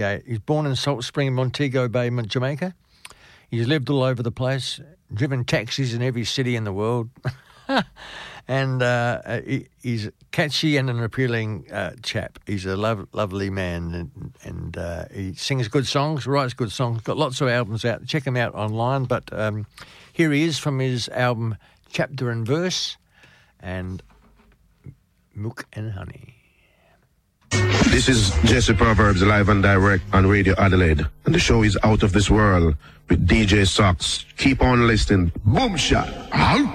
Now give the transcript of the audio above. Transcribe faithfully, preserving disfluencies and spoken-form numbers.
Yeah, he's born in Salt Spring, Montego Bay, Jamaica. He's lived all over the place, driven taxis in every city in the world. and uh, he, he's catchy and an appealing uh, chap. He's a lov- lovely man, and, and uh, he sings good songs, writes good songs, got lots of albums out. Check him out online. But um, here he is from his album Chapter and Verse and Milk and Honey. This is Jesse Proverbs live and direct on Radio Adelaide. And the show is Out of This World with D J Sox. Keep on listening. Boom shot. Ow.